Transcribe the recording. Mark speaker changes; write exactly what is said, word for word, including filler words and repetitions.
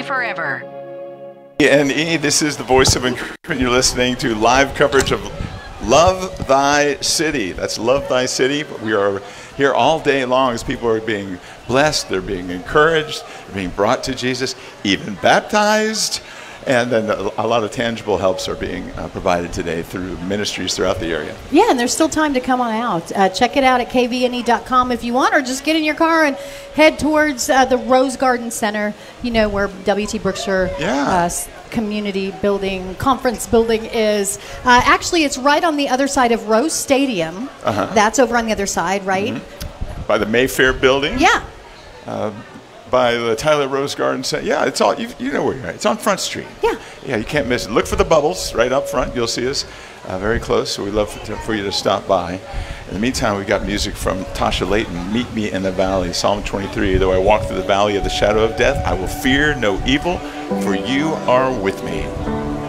Speaker 1: forever.
Speaker 2: And E, this is the voice of encouragement. You're listening to live coverage of Love Thy City. That's Love Thy City. We are here all day long as people are being blessed, they're being encouraged, they're being brought to Jesus, even baptized. And then a lot of tangible helps are being uh, provided today through ministries throughout the area.
Speaker 3: Yeah, and there's still time to come on out. Uh, check it out at k v n e dot com if you want, or just get in your car and head towards uh, the Rose Garden Center, you know, where W T Brookshire
Speaker 2: Yeah.
Speaker 3: uh, community building, conference building is. Uh, actually, it's right on the other side of Rose Stadium.
Speaker 2: Uh-huh.
Speaker 3: That's over on the other side, right?
Speaker 2: Mm-hmm. By the Mayfair building.
Speaker 3: Yeah.
Speaker 2: Uh, by the Tyler Rose Garden Center. Yeah, it's all, you, you know where you're at. It's on Front Street.
Speaker 3: Yeah.
Speaker 2: Yeah, you can't miss it. Look for the bubbles right up front. You'll see us uh, very close, so we'd love for, to, for you to stop by. In the meantime, we've got music from Tasha Layton, Meet Me in the Valley, Psalm twenty-three. Though I walk through the valley of the shadow of death, I will fear no evil, for you are with me.